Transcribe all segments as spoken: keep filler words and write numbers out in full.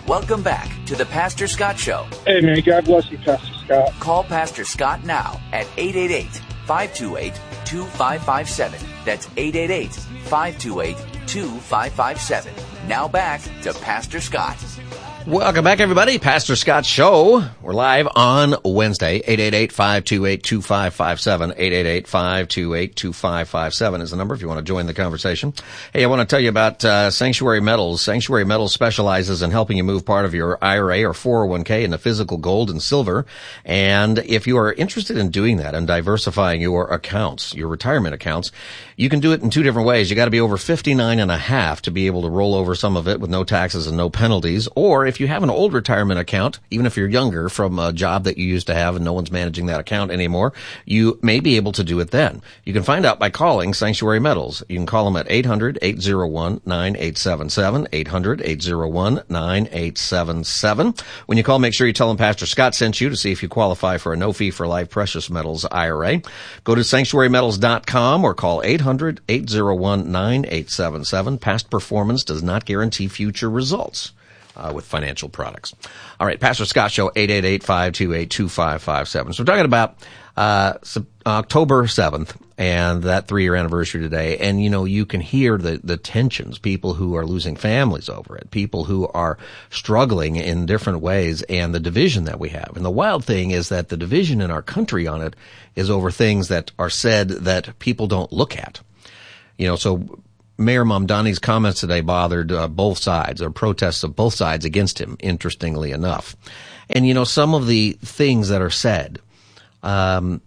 Welcome back to the Pastor Scott Show. Hey, man, God bless you, Pastor Scott. Call Pastor Scott now at eight eight eight, five two eight, two five five seven. That's eight eight eight, five two eight, two five five seven. Now back to Pastor Scott. Welcome back, everybody. Pastor Scott Show. We're live on Wednesday. eight eight eight, five two eight, two five five seven. eight eight eight, five two eight, two five five seven is the number if you want to join the conversation. Hey, I want to tell you about uh, Sanctuary Metals. Sanctuary Metals specializes in helping you move part of your I R A or four oh one k into physical gold and silver. And if you are interested in doing that and diversifying your accounts, your retirement accounts, you can do it in two different ways. You got to be over fifty-nine and a half to be able to roll over some of it with no taxes and no penalties. Or if you have an old retirement account, even if you're younger from a job that you used to have and no one's managing that account anymore, you may be able to do it then. You can find out by calling Sanctuary Metals. You can call them at eight hundred, eight oh one, nine eight seven seven, eight hundred, eight oh one, nine eight seven seven. When you call, make sure you tell them Pastor Scott sent you to see if you qualify for a no-fee-for-life precious metals I R A. Go to sanctuary metals dot com or call eight hundred, eight oh one, nine eight seven seven. Past performance does not guarantee future results uh, with financial products. All right, Pastor Scott Show, eight eight eight, five two eight, two five five seven. So we're talking about uh October seventh and that three-year anniversary today. And, you know, you can hear the, the tensions, people who are losing families over it, people who are struggling in different ways, and the division that we have. And the wild thing is that the division in our country on it is over things that are said that people don't look at. You know, so Mayor Mamdani's comments today bothered uh, both sides, or protests of both sides against him, interestingly enough. And, you know, some of the things that are said, um,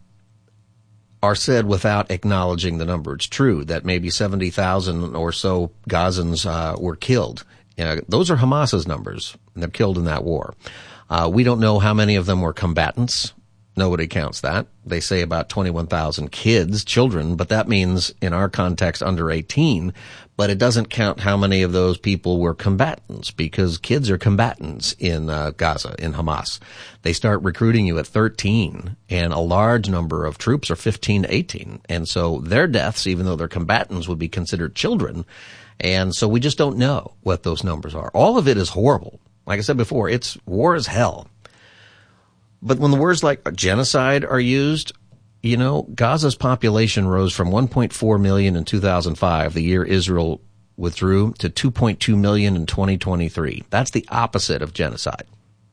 are said without acknowledging the number. It's true that maybe seventy thousand or so Gazans uh, were killed. You know, those are Hamas's numbers. They're killed in that war. Uh, we don't know how many of them were combatants. Nobody counts that. They say about twenty-one thousand kids, children, but that means in our context under eighteen. But it doesn't count how many of those people were combatants, because kids are combatants in uh, Gaza, in Hamas. They start recruiting you at thirteen, and a large number of troops are fifteen to eighteen. And so their deaths, even though they're combatants, would be considered children. And so we just don't know what those numbers are. All of it is horrible. Like I said before, it's war is hell. But when the words like genocide are used, you know, Gaza's population rose from one point four million in two thousand five, the year Israel withdrew, to two point two million in twenty twenty-three. That's the opposite of genocide.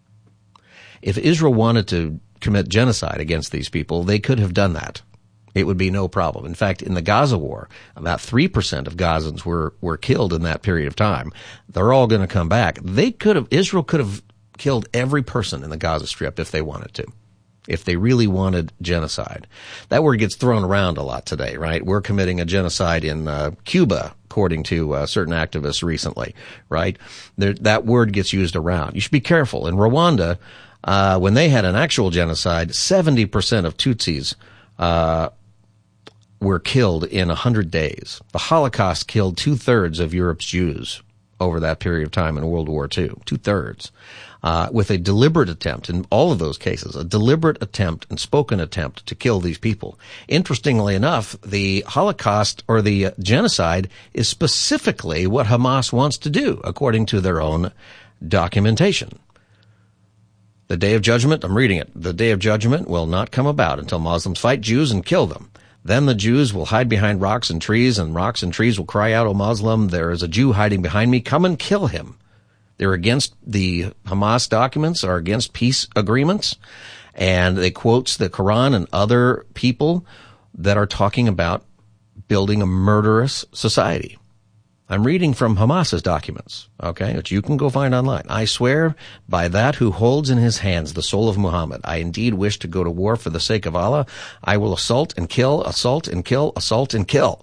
If Israel wanted to commit genocide against these people, they could have done that. It would be no problem. In fact, in the Gaza war, about three percent of Gazans were, were killed in that period of time. They're all going to come back. They could have, Israel could have killed every person in the Gaza Strip if they wanted to, if they really wanted genocide. That word gets thrown around a lot today, right? We're committing a genocide in uh, Cuba, according to uh, certain activists recently, right? There, that word gets used around. You should be careful. In Rwanda, uh, when they had an actual genocide, seventy percent of Tutsis uh, were killed in one hundred days. The Holocaust killed two-thirds of Europe's Jews over that period of time in World War Two, two-thirds. Uh, with a deliberate attempt, in all of those cases, a deliberate attempt and spoken attempt to kill these people. Interestingly enough, the Holocaust or the uh, genocide is specifically what Hamas wants to do, according to their own documentation. The day of judgment, I'm reading it, the day of judgment will not come about until Muslims fight Jews and kill them. Then the Jews will hide behind rocks and trees, and rocks and trees will cry out, O Muslim, there is a Jew hiding behind me, come and kill him. They're against the Hamas documents, are against peace agreements, and they quotes the Quran and other people that are talking about building a murderous society. I'm reading from Hamas's documents, okay, which you can go find online. I swear by that who holds in his hands the soul of Muhammad, I indeed wish to go to war for the sake of Allah. I will assault and kill, assault and kill, assault and kill.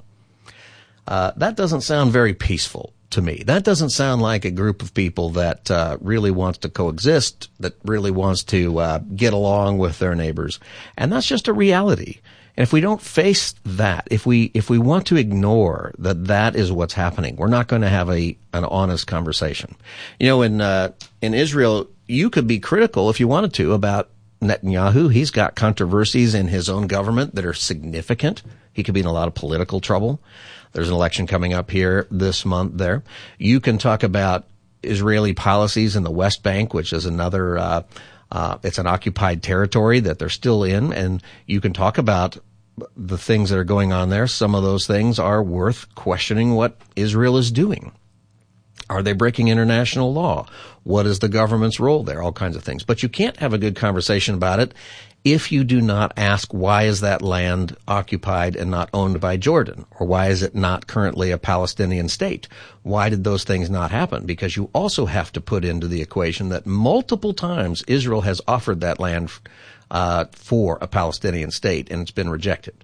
Uh, that doesn't sound very peaceful to me. That doesn't sound like a group of people that uh, really wants to coexist, that really wants to uh, get along with their neighbors. And that's just a reality. And if we don't face that, if we if we want to ignore that that is what's happening, we're not going to have a an honest conversation. You know, in uh, in Israel, you could be critical if you wanted to about Netanyahu. He's got controversies in his own government that are significant. He could be in a lot of political trouble. There's an election coming up here this month there. You can talk about Israeli policies in the West Bank, which is another, uh, uh, it's an occupied territory that they're still in. And you can talk about the things that are going on there. Some of those things are worth questioning what Israel is doing. Are they breaking international law? What is the government's role there? All kinds of things. But you can't have a good conversation about it if you do not ask, why is that land occupied and not owned by Jordan? Or why is it not currently a Palestinian state? Why did those things not happen? Because you also have to put into the equation that multiple times Israel has offered that land uh, for a Palestinian state, and it's been rejected.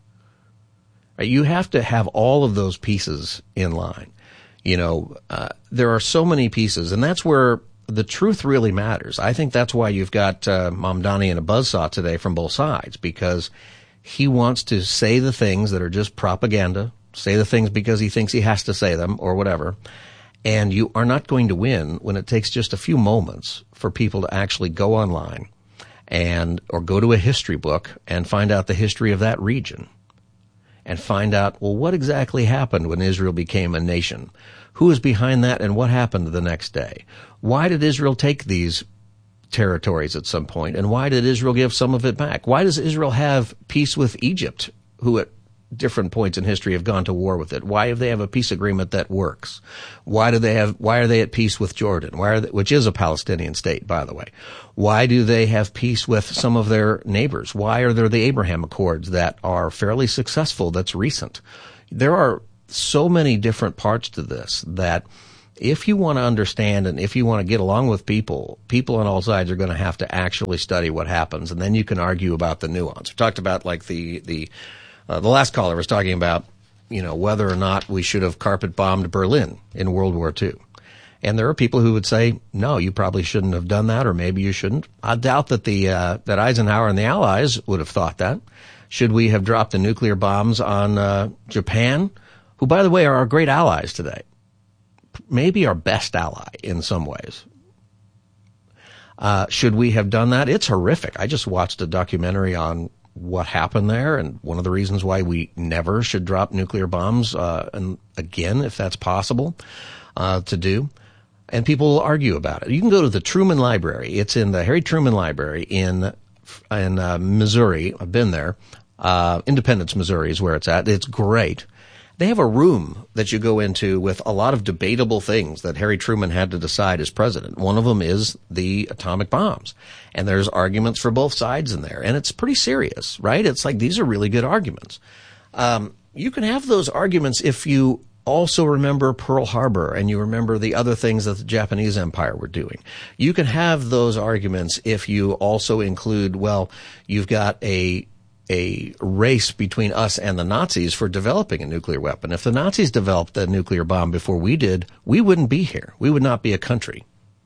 You have to have all of those pieces in line. You know, uh, there are so many pieces, and that's where the truth really matters. I think that's why you've got uh, Mamdani in a buzzsaw today from both sides, because he wants to say the things that are just propaganda, say the things because he thinks he has to say them or whatever, and you are not going to win when it takes just a few moments for people to actually go online and or go to a history book and find out the history of that region. And find out, well, what exactly happened when Israel became a nation? Who is behind that, and what happened the next day? Why did Israel take these territories at some point, and why did Israel give some of it back? Why does Israel have peace with Egypt, who at different points in history have gone to war with it? Why do they have a peace agreement that works? Why do they have? Why are they at peace with Jordan, why are they, which is a Palestinian state, by the way? Why do they have peace with some of their neighbors? Why are there the Abraham Accords that are fairly successful, that's recent? There are so many different parts to this that if you want to understand and if you want to get along with people, people on all sides are going to have to actually study what happens, and then you can argue about the nuance. We talked about like the, the, uh, the last caller was talking about, you know, whether or not we should have carpet bombed Berlin in World War Two. And there are people who would say, no, you probably shouldn't have done that, or maybe you shouldn't. I doubt that the, uh, that Eisenhower and the Allies would have thought that. Should we have dropped the nuclear bombs on, uh, Japan, who, by the way, are our great allies today? Maybe our best ally in some ways. Uh, should we have done that? It's horrific. I just watched a documentary on what happened there, and one of the reasons why we never should drop nuclear bombs, uh, and again, if that's possible, uh, to do. And people will argue about it. You can go to the Truman Library. It's in the Harry Truman Library in, in, uh, Missouri. I've been there. Uh, Independence, Missouri is where it's at. It's great. They have a room that you go into with a lot of debatable things that Harry Truman had to decide as president. One of them is the atomic bombs. And there's arguments for both sides in there. And it's pretty serious, right? It's like, these are really good arguments. Um, you can have those arguments if you also remember Pearl Harbor and you remember the other things that the Japanese Empire were doing. You can have those arguments if you also include, well, you've got a a race between us and the Nazis for developing a nuclear weapon. If the Nazis developed a nuclear bomb before we did, we wouldn't be here. We would not be a country.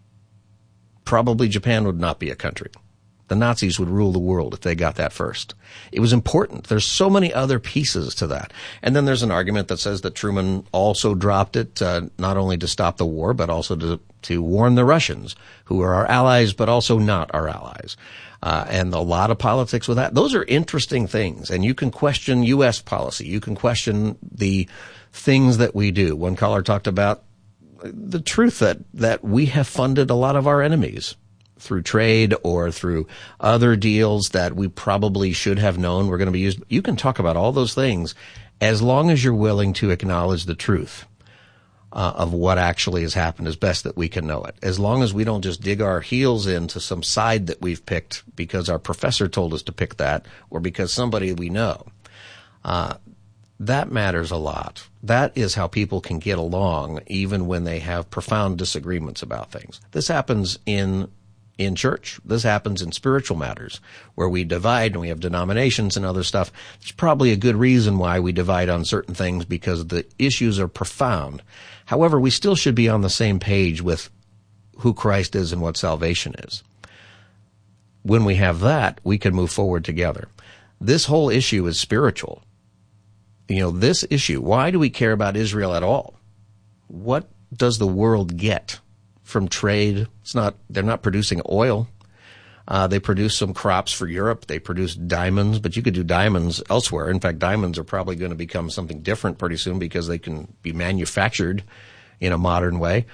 Probably Japan would not be a country. The Nazis would rule the world if they got that first. It was important. There's so many other pieces to that. And then there's an argument that says that Truman also dropped it, uh, not only to stop the war, but also to, to warn the Russians, who are our allies, but also not our allies. Uh, and a lot of politics with that. Those are interesting things. And you can question U S policy. You can question the things that we do. One caller talked about the truth that, that we have funded a lot of our enemies through trade or through other deals that we probably should have known were going to be used. You can talk about all those things as long as you're willing to acknowledge the truth uh, of what actually has happened as best that we can know it. As long as we don't just dig our heels into some side that we've picked because our professor told us to pick that or because somebody we know. Uh, that matters a lot. That is how people can get along even when they have profound disagreements about things. This happens in in church. This happens in spiritual matters where we divide and we have denominations and other stuff. There's probably a good reason why we divide on certain things because the issues are profound. However, we still should be on the same page with who Christ is and what salvation is. When we have that, we can move forward together. This whole issue is spiritual. You know, this issue, why do we care about Israel at all? What does the world get from trade? It's not, they're not producing oil. Uh, they produce some crops for Europe. They produce diamonds, but you could do diamonds elsewhere. In fact, diamonds are probably going to become something different pretty soon because they can be manufactured in a modern way.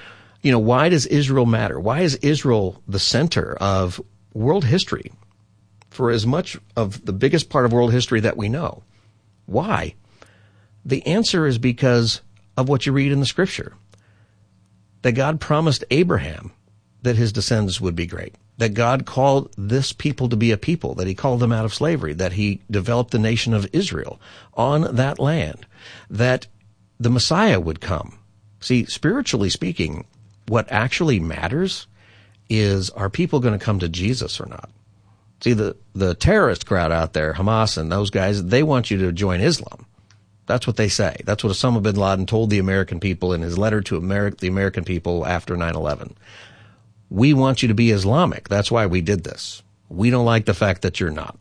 You know, why does Israel matter? Why is Israel the center of world history for as much of the biggest part of world history that we know? Why? The answer is because of what you read in the scripture. That God promised Abraham that his descendants would be great. That God called this people to be a people, that he called them out of slavery, that he developed the nation of Israel on that land, that the Messiah would come. See, spiritually speaking, what actually matters is, are people going to come to Jesus or not? See, the, the terrorist crowd out there, Hamas and those guys, they want you to join Islam. That's what they say. That's what Osama bin Laden told the American people in his letter to Ameri- the American people after nine eleven. We want you to be Islamic. That's why we did this. We don't like the fact that you're not.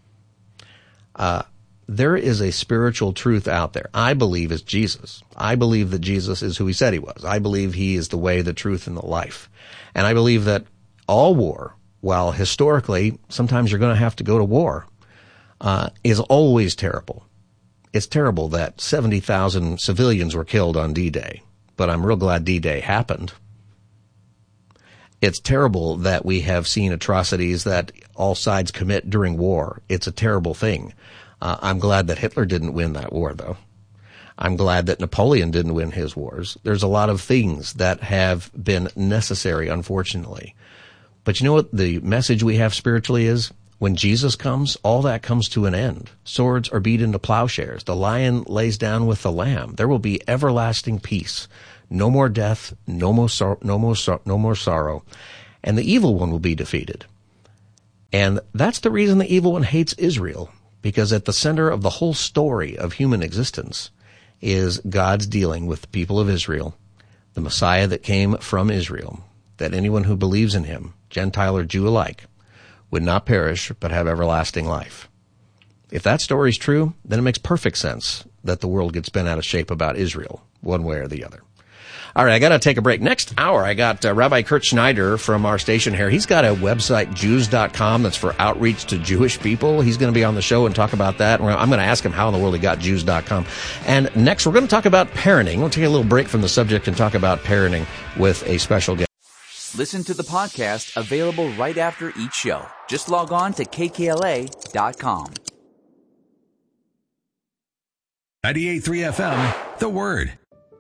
Uh, there is a spiritual truth out there. I believe is Jesus. I believe that Jesus is who he said he was. I believe he is the way, the truth, and the life. And I believe that all war, while historically sometimes you're going to have to go to war, uh, is always terrible. It's terrible that seventy thousand civilians were killed on D-Day, but I'm real glad D-Day happened. It's terrible that we have seen atrocities that all sides commit during war. It's a terrible thing. Uh, I'm glad that Hitler didn't win that war, though. I'm glad that Napoleon didn't win his wars. There's a lot of things that have been necessary, unfortunately. But you know what the message we have spiritually is? When Jesus comes, all that comes to an end. Swords are beat into plowshares. The lion lays down with the lamb. There will be everlasting peace. No more death, no more sor- no more sor- no more sorrow, and the evil one will be defeated. And that's the reason the evil one hates Israel, because at the center of the whole story of human existence is God's dealing with the people of Israel, the Messiah that came from Israel, that anyone who believes in him, Gentile or Jew alike, would not perish but have everlasting life. If that story's true, then it makes perfect sense that the world gets bent out of shape about Israel, one way or the other. All right, I got to take a break. Next hour, I got uh, Rabbi Kurt Schneider from our station here. He's got a website, Jews dot com, that's for outreach to Jewish people. He's going to be on the show and talk about that. I'm going to ask him how in the world he got Jews dot com. And next, we're going to talk about parenting. We'll take a little break from the subject and talk about parenting with a special guest. Listen to the podcast available right after each show. Just log on to K K L A dot com. ninety-eight point three F M, The Word.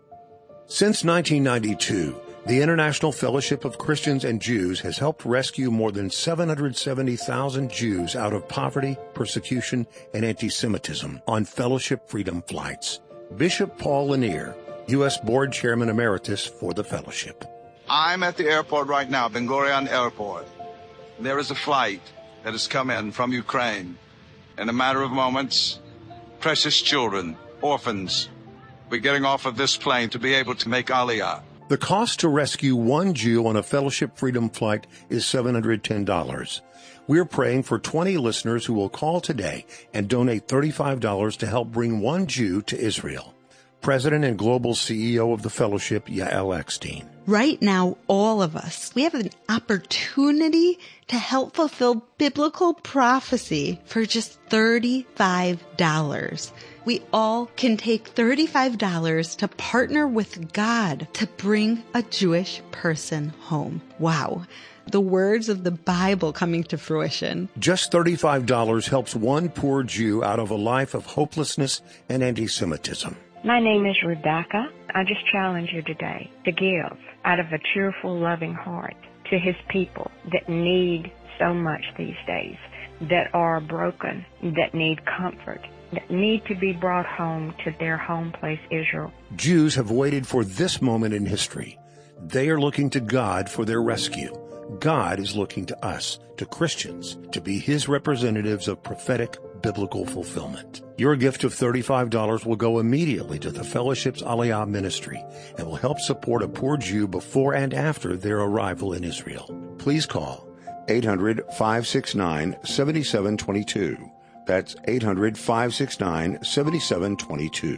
Since nineteen ninety-two, the International Fellowship of Christians and Jews has helped rescue more than seven hundred seventy thousand Jews out of poverty, persecution, and anti-Semitism on fellowship freedom flights. Bishop Paul Lanier, U S Board Chairman Emeritus for the Fellowship. I'm at the airport right now, Ben Gurion Airport. There is a flight that has come in from Ukraine. In a matter of moments, precious children, orphans, we're getting off of this plane to be able to make Aliyah. The cost to rescue one Jew on a Fellowship Freedom flight is seven hundred ten dollars. We're praying for twenty listeners who will call today and donate thirty-five dollars to help bring one Jew to Israel. President and Global C E O of the Fellowship, Yael Eckstein. Right now, all of us, we have an opportunity to help fulfill biblical prophecy for just thirty-five dollars. We all can take thirty-five dollars to partner with God to bring a Jewish person home. Wow. The words of the Bible coming to fruition. Just thirty-five dollars helps one poor Jew out of a life of hopelessness and anti-Semitism. My name is Rebecca. I just challenge you today to give out of a cheerful, loving heart to his people that need so much these days, that are broken, that need comfort, that need to be brought home to their home place, Israel. Jews have waited for this moment in history. They are looking to God for their rescue. God is looking to us, to Christians, to be his representatives of prophetic biblical fulfillment. Your gift of thirty-five dollars will go immediately to the Fellowship's Aliyah ministry and will help support a poor Jew before and after their arrival in Israel. Please call eight hundred, five six nine, seven seven two two. That's eight hundred, five six nine, seven seven two two.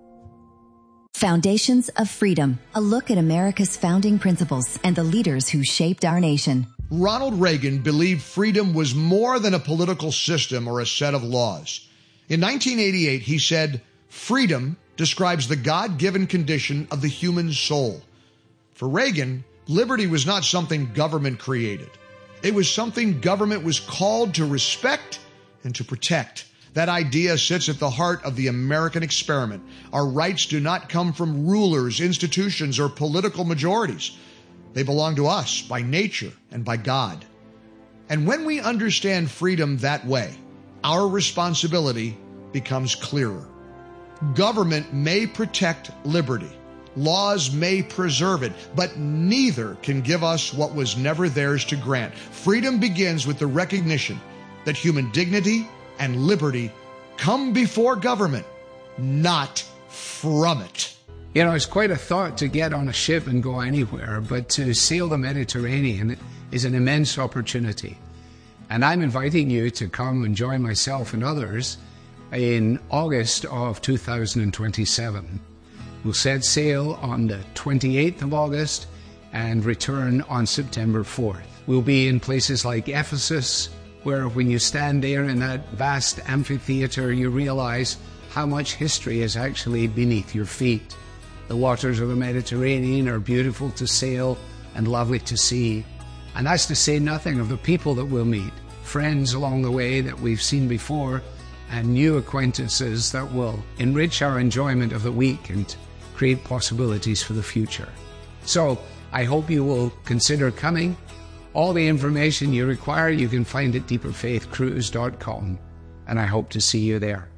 Foundations of Freedom, a look at America's founding principles and the leaders who shaped our nation. Ronald Reagan believed freedom was more than a political system or a set of laws. In nineteen eighty-eight, he said, "Freedom describes the God-given condition of the human soul. For Reagan, liberty was not something government created. It was something government was called to respect and to protect. That idea sits at the heart of the American experiment. Our rights do not come from rulers, institutions, or political majorities. They belong to us by nature and by God. And when we understand freedom that way, our responsibility becomes clearer. Government may protect liberty. Laws may preserve it, but neither can give us what was never theirs to grant. Freedom begins with the recognition that human dignity and liberty come before government, not from it. You know, it's quite a thought to get on a ship and go anywhere, but to sail the Mediterranean is an immense opportunity. And I'm inviting you to come and join myself and others in August of two thousand twenty-seven. We'll set sail on the twenty-eighth of August and return on September fourth. We'll be in places like Ephesus, where when you stand there in that vast amphitheater, you realize how much history is actually beneath your feet. The waters of the Mediterranean are beautiful to sail and lovely to see. And that's to say nothing of the people that we'll meet, friends along the way that we've seen before, and new acquaintances that will enrich our enjoyment of the week and create possibilities for the future. So I hope you will consider coming. All the information you require you can find at deeper faith cruise dot com, and I hope to see you there.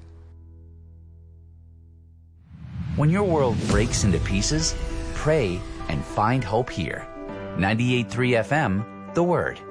When your world breaks into pieces, pray and find hope here. ninety-eight point three F M, The Word.